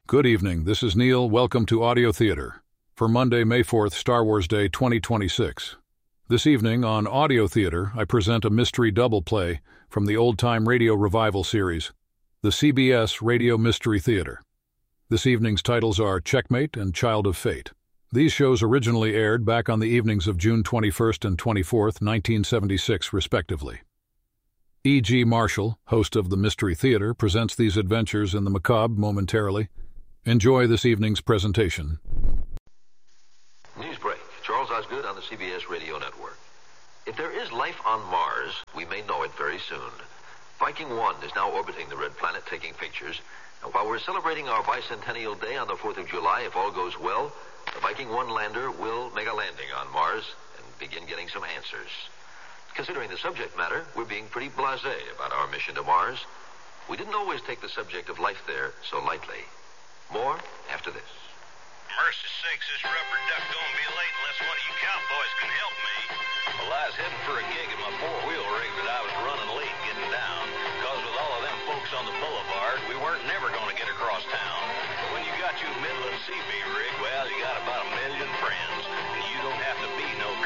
Good evening, this is Neil. Welcome to Audio Theater for Monday, May 4th, Star Wars Day 2026. This evening on Audio Theater, I present a mystery double play from the old-time radio revival series, the CBS Radio Mystery Theater. This evening's titles are Checkmate and Child of Fate. These shows originally aired back on the evenings of June 21st and 24th, 1976, respectively. E.G. Marshall, host of the Mystery Theater, presents these adventures in the macabre momentarily. Enjoy this evening's presentation. News break. Charles Osgood on the CBS Radio Network. If there is life on Mars, we may know it very soon. Viking 1 is now orbiting the red planet taking pictures. And while we're celebrating our bicentennial day on the 4th of July, if all goes well, the Viking 1 lander will make a landing on Mars and begin getting some answers. Considering the subject matter, we're being pretty blasé about our mission to Mars. We didn't always take the subject of life there so lightly. More after this. Mercy sakes, this rubber duck gonna be late unless one of you cowboys can help me. Well, I was heading for a gig in my four-wheel rig that I was running late getting down. Because with all of them folks on the boulevard, we weren't never gonna get across town. But when you got your Midland CB rig, well, you got about 1 million friends. And you don't have to be no